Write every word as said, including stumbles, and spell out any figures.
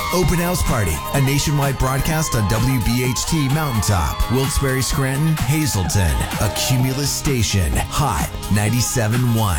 Open House Party, a nationwide broadcast on W B H T Mountaintop, Wilkes-Barre, Scranton, Hazleton, a Cumulus station, Hot ninety-seven point one.